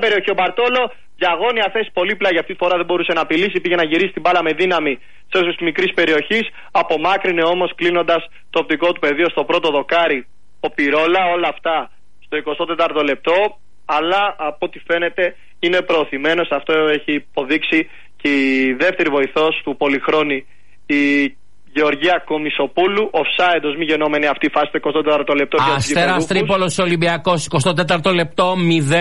Περιοχή ο Μπαρτόλο, διαγώνια θέση πολύ πλάγια. Αυτή τη φορά δεν μπορούσε να απειλήσει. Πήγε να γυρίσει την μπάλα με δύναμη σε έσω τη μικρή περιοχή. Απομάκρυνε όμως κλείνοντας το οπτικό του πεδίο στο πρώτο δοκάρι ο Πυρόλα. Όλα αυτά στο 24ο λεπτό. Αλλά από ό,τι φαίνεται είναι προωθημένος. Αυτό έχει υποδείξει και η δεύτερη βοηθός του Πολυχρόνη, η Γεωργία Κομισοπούλου. Offside ως μη γενόμενη αυτή η φάση στο 24ο λεπτό. Αστέρας Τρίπολος Ολυμπιακός 24ο λεπτό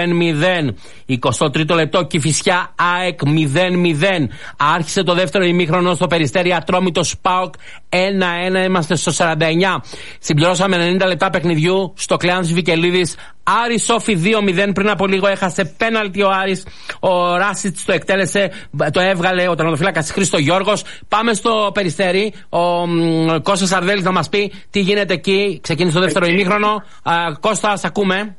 0-0. 23ο λεπτό Κηφισιά ΑΕΚ 0-0. Άρχισε το δεύτερο ημίχρονο στο Περιστέρι Ατρόμητος ΠΑΟΚ 1-1. Είμαστε στο 49. Συμπληρώσαμε 90 λεπτά παιχνιδιού στο Κλεάνθης Βικελίδης. Άρης Σόφι 2-0. Πριν από λίγο έχασε πέναλτι ο Άρης. Ο Ράσιτς το εκτέλεσε, το έβγαλε ο τερματοφύλακας Χρήστο Γιώργος. Πάμε στο Περιστέρι. Ο Κώστας Αρδέλης να μας πει τι γίνεται εκεί. Ξεκίνησε το δεύτερο ημίχρονο. Κώστα, σ' ακούμε.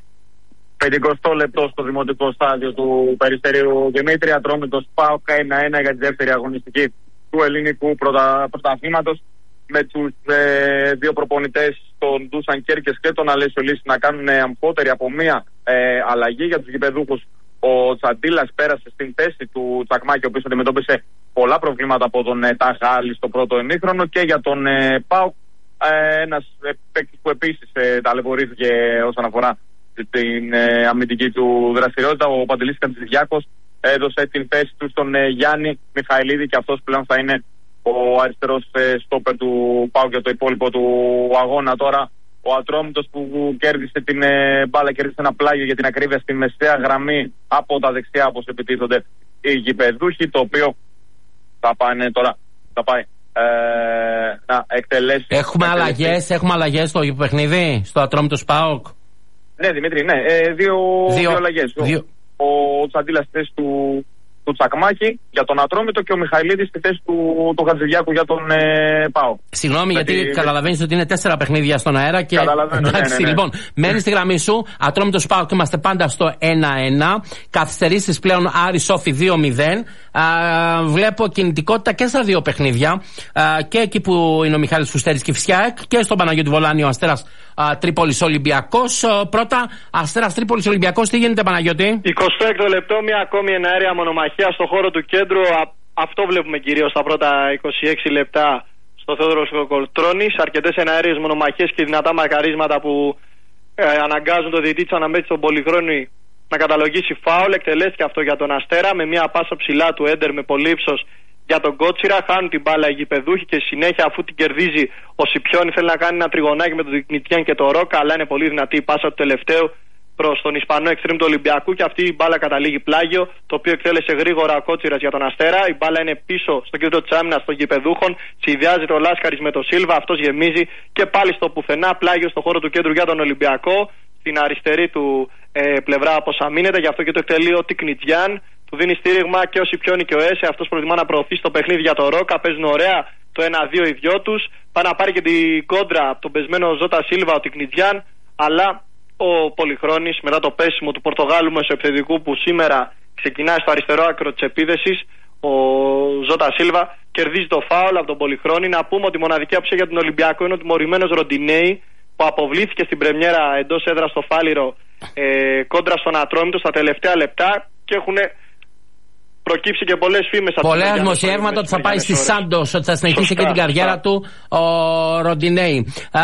50 λεπτό στο δημοτικό στάδιο του Περιστερίου Δημήτρη Ατρόμητος ΠΑΟΚ 1-1 για τη δεύτερη αγωνιστική του ελληνικού πρωταθλήματος, με τους δύο προπονητές, τον Ντούσαν Κέρκες και τον Αλέσιο Λύση, να κάνουν αμφότερη από μία αλλαγή. Για τους γηπεδούχους, ο Τσαντίλας πέρασε στην θέση του Τσακμάκη, ο οποίος αντιμετώπισε πολλά προβλήματα από τον Ταχάλη στο πρώτο ημίχρονο. Και για τον ΠΑΟΚ, ένας παίκτης που επίσης ταλαιπωρήθηκε όσον αφορά την αμυντική του δραστηριότητα, ο Παντελής Κατζηδιάκος, έδωσε την θέση του στον Γιάννη Μιχαηλίδη, και αυτός πλέον θα είναι ο αριστερός στόπερ του ΠΑΟΚ για το υπόλοιπο του αγώνα. Τώρα ο Ατρόμητος που κέρδισε την μπάλα, κέρδισε ένα πλάγιο για την ακρίβεια στη μεσαία γραμμή από τα δεξιά, όπως επιτίθονται οι γηπεδούχοι, το οποίο θα πάνε τώρα, θα πάει να εκτελέσει. Έχουμε αλλαγές στο παιχνίδι, στο Ατρόμητος ΠΑΟΚ. Ναι, Δημήτρη, ναι. Δύο αλλαγές. Ο Τσαντίλας στη θέση του Τσακμάκη για τον Ατρόμητο και ο Μιχαηλίδης στη θέση του Χατζηδιάκου για τον ΠΑΟΚ. Συγγνώμη, γιατί καταλαβαίνεις ότι είναι 4 παιχνίδια στον αέρα και. Εντάξει, ναι. Λοιπόν, μένει στη γραμμή σου. Ατρόμητος ΠΑΟΚ, είμαστε πάντα στο 1-1. Καθυστερήσεις πλέον Άρη Σόφι 2-0. Βλέπω κινητικότητα και στα δύο παιχνίδια. Και εκεί που είναι ο Μιχάλης Φουστέρης Κηφισιά και στον Παναγιώτη Βολάνη ο Αστέρας Τρίπολης Ολυμπιακός. Πρώτα, Αστέρας Τρίπολης Ολυμπιακός, τι γίνεται, Παναγιώτη? 25 λεπτό, μια ακόμη εναέρια μονομαχία στο χώρο του κέντρου. Αυτό βλέπουμε κυρίως στα πρώτα 26 λεπτά στο Θεόδωρος Κολτρώνης. Αρκετές εναέριες μονομαχίες και δυνατά μακαρίσματα που αναγκάζουν το διαιτητή της αναμέτρησης τον Πολυχρόνη να καταλογίσει φάουλ. Εκτελέστηκε αυτό για τον Αστέρα με μια πάσα ψηλά του Έντερ με πολύ ύψος για τον Κότσιρα. Χάνουν την μπάλα οι γηπεδούχοι και συνέχεια, αφού την κερδίζει ο Σιπιώνη, θέλει να κάνει ένα τριγωνάκι με τον Νιτιάν και τον Ρόκα, αλλά είναι πολύ δυνατή η πάσα του τελευταίου προς τον Ισπανό εξτρίμ του Ολυμπιακού και αυτή η μπάλα καταλήγει πλάγιο, το οποίο εκτέλεσε γρήγορα ο Κότσιρας για τον Αστέρα. Η μπάλα είναι πίσω στο κέντρο της άμυνας των γηπεδούχων. Συνδυάζεται ο Λάσκαρης με τον Σίλβα, αυτός γεμίζει και πάλι στο πουθενά, πλάγιο στο χώρο του κέντρου για τον Ολυμπιακό. Στην αριστερή του πλευρά αποσαμείνεται, γι' αυτό και το εκτελεί ο Τικνιτζιάν. Του δίνει στήριγμα και ο Σιπιώνη και ο Έσε. Αυτός προτιμά να προωθήσει το παιχνίδι για τον Ρόκα. Παίζουν ωραία το 1-2 οι δυο τους. Πάει να πάρει και την κόντρα από τον πεσμένο Ζώτα Σίλβα ο Τικνιτζιάν. Αλλά ο Πολυχρόνης, μετά το πέσιμο του Πορτογάλου μεσοεπιθετικού που σήμερα ξεκινάει στο αριστερό άκρο της επίδεσης, ο Ζώτα Σίλβα κερδίζει το φάουλ από τον Πολυχρόνη. Να πούμε ότι η μοναδική άποψη για τον Ολυμπιακό είναι ο τιμωρημένος Ροντινέη, που αποβλήθηκε στην πρεμιέρα εντός έδρας στο Φάληρο κόντρα στον Ατρόμητο στα τελευταία λεπτά και έχουν προκύψει και πολλές φήμες. Πολλά δημοσιεύματα ότι θα πάει στη Σάντος, ότι θα συνεχίσει και την καριέρα του ο Ροντινέη.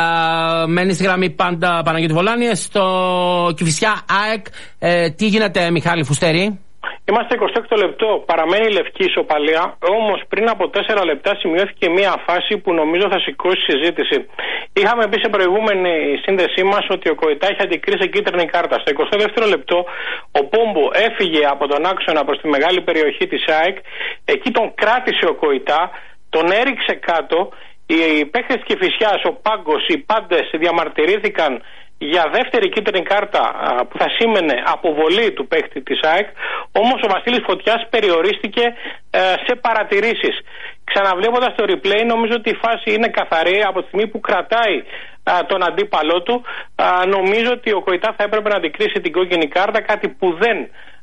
Μένει στη γραμμή πάντα Παναγιώτη Βολάνη. Στο Κηφισιά ΑΕΚ, τι γίνεται, Μιχάλη Φουστέρη? Είμαστε 26 λεπτό, παραμένει λευκή ισοπαλία, όμως πριν από 4 λεπτά σημειώθηκε μια φάση που νομίζω θα σηκώσει συζήτηση. Είχαμε πει σε προηγούμενη σύνδεσή μας ότι ο Κοϊτά είχε αντικρίσει κίτρινη κάρτα. Στο 22ο λεπτό ο Πόμπο έφυγε από τον άξονα προς τη μεγάλη περιοχή της ΑΕΚ, εκεί τον κράτησε ο Κοϊτά, τον έριξε κάτω, οι παίκτες της Κηφισιάς, ο Πάγκος, οι πάντες διαμαρτυρήθηκαν για δεύτερη κίτρινη κάρτα που θα σήμαινε αποβολή του παίκτη της ΑΕΚ, όμως ο Βασίλης Φωτιάς περιορίστηκε σε παρατηρήσεις. Ξαναβλέποντας το replay, νομίζω ότι η φάση είναι καθαρή από τη στιγμή που κρατάει τον αντίπαλό του. Νομίζω ότι ο Κοϊτά θα έπρεπε να αντικρίσει την κόκκινη κάρτα, κάτι που δεν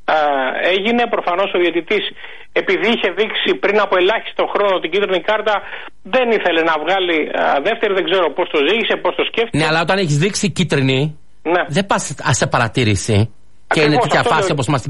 έγινε. Προφανώς ο διαιτητής, επειδή είχε δείξει πριν από ελάχιστο χρόνο την κίτρινη κάρτα, δεν ήθελε να βγάλει δεύτερη. Δεν ξέρω πώς το ζήγησε, πώς το σκέφτηκε. Ναι, αλλά όταν έχεις δείξει κίτρινη, ναι, δεν πας σε παρατήρηση. Και είναι τέτοια φάση όπως μας